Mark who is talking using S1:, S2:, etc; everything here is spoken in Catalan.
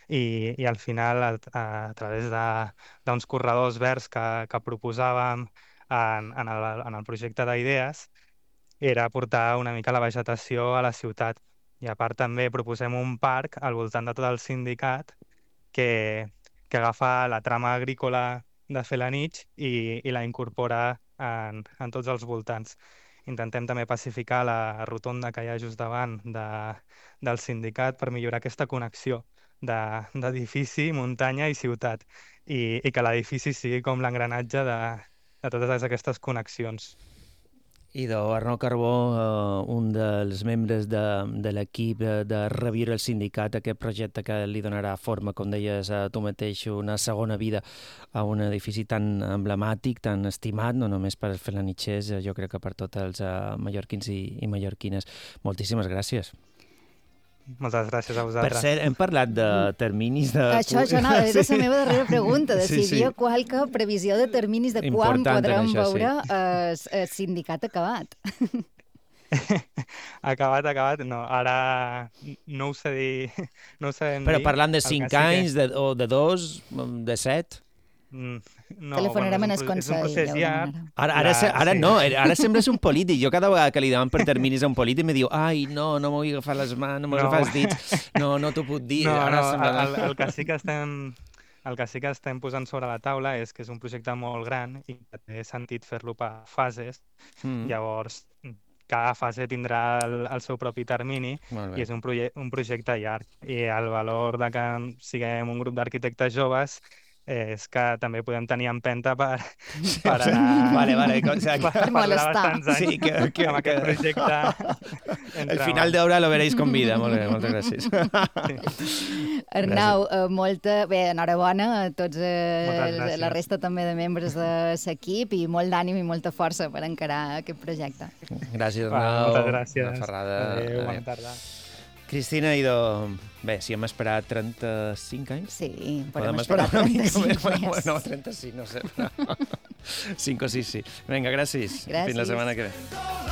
S1: i al final, a través d'uns corredors verds que proposàvem en el projecte d'idees, era portar una mica la vegetació a la ciutat. I a part també proposem un parc al voltant de tot el sindicat que, que agafa la trama agrícola de Felanitx i la incorpora en tots els voltants. Intentem també pacificar la rotonda que hi ha just davant del sindicat per millorar aquesta connexió d'edifici, muntanya i ciutat i que l'edifici sigui com l'engranatge de totes aquestes connexions.
S2: Idò, Arnau Carbó, un dels membres de l'equip de Reviure el Sindicat, aquest projecte que li donarà forma, com deies tu mateix, una segona vida a un edifici tan emblemàtic, tan estimat, no només per felanitxers, jo crec que per tots els mallorquins i mallorquines. Moltíssimes gràcies.
S1: Moltes gràcies a
S2: Per
S1: vosaltres.
S2: cert, hem parlat de terminis de...
S3: Això anava, era la meva darrera pregunta, de si hi havia
S2: Sí.
S3: qualque previsió de terminis de quan
S2: Important,
S3: podrem
S2: això, sí.
S3: veure el sindicat acabat.
S1: Acabat, no. Ara no ho sé dir, no ho sabem
S2: Però
S1: dir.
S2: parlant de
S1: El que
S2: 5
S1: sí que-
S2: anys, o de 2, de 7...
S1: No,
S3: Telefonarem en el
S1: és un
S3: Consell,
S1: procés
S3: ja ho
S1: llarg.
S3: demanarem.
S2: Ara
S1: Sí.
S2: no, ara sembles un polític. Jo cada vegada que li deman per terminis a un polític me diu ai, no m'ho vull agafar les mans, no m'ho vull
S1: No.
S2: agafar els dits, no t'ho puc dir.
S1: No,
S2: Ara
S1: no,
S2: sembla...
S1: el que sí que estem posant sobre la taula és que és un projecte molt gran i que té sentit fer-lo per fases.
S2: Mm,
S1: Llavors, cada fase tindrà el seu propi termini
S2: molt
S1: i
S2: bé.
S1: és un projecte llarg. I el valor de que siguem un grup d'arquitectes joves és que també podem tenir empenta per anar...
S2: Vale, com
S1: per
S3: Per molestar.
S1: bastants anys
S2: Sí, que
S1: amb aquest projecte.
S2: El final d'obra lo veréis con vida. Molt bé, moltes gràcies.
S3: Arnau, bé, enhorabona a tots
S1: Moltes gràcies.
S3: la resta també de membres de l'equip i molt d'ànim i molta força per encarar aquest projecte.
S2: Gràcies,
S1: Va,
S2: Arnau.
S1: moltes gràcies.
S2: Una ferrada.
S1: Adéu,
S2: Adéu.
S1: bona tarda.
S2: Cristina, idò, bé, si hem esperat 35 anys,
S3: Sí,
S2: podem
S3: podem
S2: esperar
S3: esperar
S2: una mica
S3: 35
S2: més.
S3: més.
S2: No, 35, no sé. 5 o 6, sí. Vinga, gràcies.
S3: Gràcies.
S2: Fins la setmana que ve.